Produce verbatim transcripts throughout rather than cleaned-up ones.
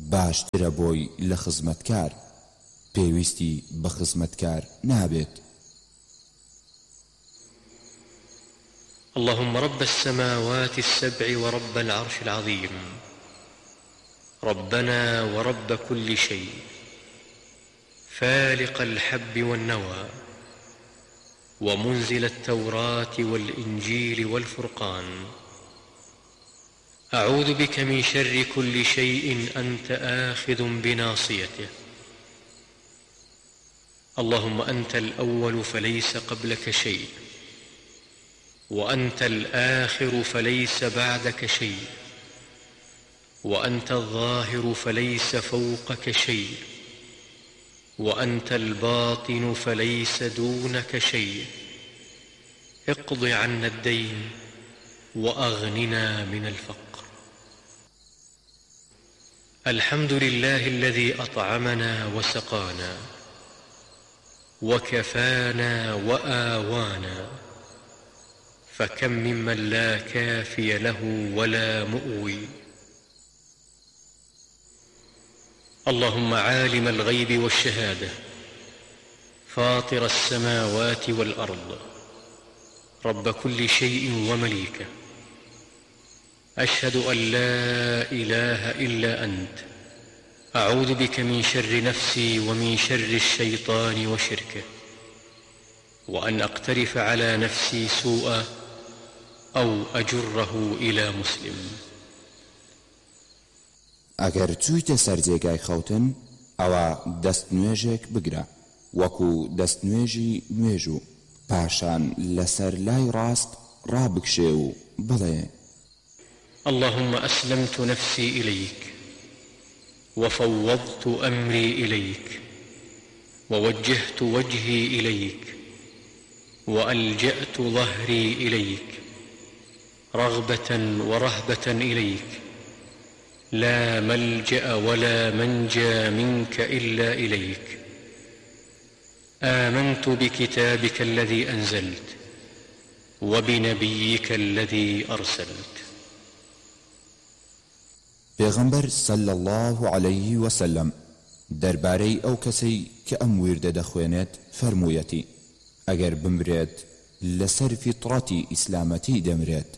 باشترە بۆی لە خزمەتکار پێویستی بە خزمەتکار نابێت. اللهم رب السماوات السبع ورب العرش العظيم، ربنا ورب كل شيء، فالق الحب والنوى، ومنزل التوراة والإنجيل والفرقان، أعوذ بك من شر كل شيء أنت آخذ بناصيته. اللهم أنت الأول فليس قبلك شيء، وأنت الآخر فليس بعدك شيء، وأنت الظاهر فليس فوقك شيء، وأنت الباطن فليس دونك شيء. اقض عنا الدين وأغننا من الفقر. الحمد لله الذي أطعمنا وسقانا وكفانا وآوانا، فكم ممن لا كافي له ولا مؤوي. اللهم عالم الغيب والشهادة، فاطر السماوات والأرض، رب كل شيء ومليكه، أشهد أن لا إله إلا أنت، أعوذ بك من شر نفسي ومن شر الشيطان وشركه، وأن أقترف على نفسي سوءا أو أجره إلى مسلم. ئەگەر چوویتە سەر جێگای خەوتن ئەوە دەست نوێژێک بگرە وەکو دەست نوێژی نوێژ و پاشان لەسەر لای ڕاست ڕابکشێ و بڵێ: اللهم أسلمت نفسي إليك، وفوضت أمري إليك، ووجهت وجهي إليك، وألجأت ظهري إليك، رغبة ورهبة إليك، لا ملجأ ولا منجى منك إلا إليك. آمنت بكتابك الذي أنزلت وبنبيك الذي أرسلت. پێغەمبەر صلی الله عليه وسلم دەربارەی ئەو کەسەی کە ئەم وردە دەخوێنێت فەرموویەتی: ئەگەر بمرێت لەسەر فیتڕەتی ئیسلامەتی دەمرێت.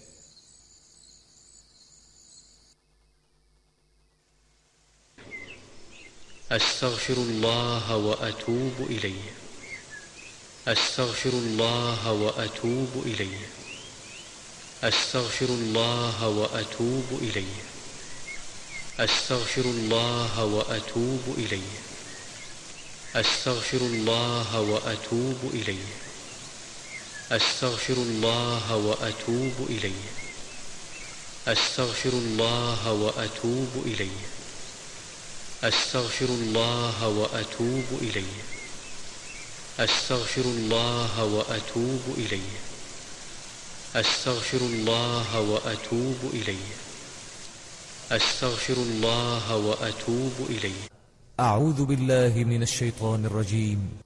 أستغفر الله وأتوب إليه، أستغفر الله وأتوب إليه، أستغفر الله وأتوب إليه، أستغفر الله وأتوب إليه، أستغفر الله وأتوب إليه، أستغفر الله وأتوب إليه، أستغفر الله وأتوب إليه، أستغفر الله وأتوب إليه، أستغفر الله وأتوب إليه، أستغفر الله وأتوب إليه، أستغفر الله وأتوب إليه. أعوذ بالله من الشيطان الرجيم.